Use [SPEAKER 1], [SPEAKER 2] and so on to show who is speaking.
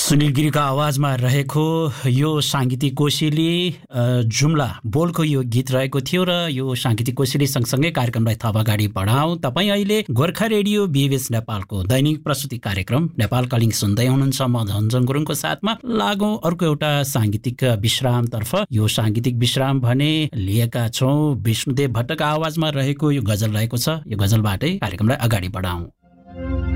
[SPEAKER 1] सुनिल गिरीको आवाजमा रहेको यो साङ्गीतिक कोसेली जुम्ला बोलको यो गीत रहेको थियो र यो साङ्गीतिक कोसेली सँगसँगै कार्यक्रमलाई थप अगाडि बढाउँ। तपाईँ अहिले गोर्खा रेडियो बीबीएस नेपालको दैनिक प्रस्तुति कार्यक्रम नेपाल कलिङ सुन्दै हुनुहुन्छ। म धनजङ गुरुङको साथमा लागौँ अर्को एउटा साङ्गीतिक विश्रामतर्फ। यो साङ्गीतिक विश्राम भने लिएका छौँ विष्णुदेव भट्टको आवाजमा रहेको यो गजल रहेको छ। यो गजलबाटै कार्यक्रमलाई अगाडि बढाउँ।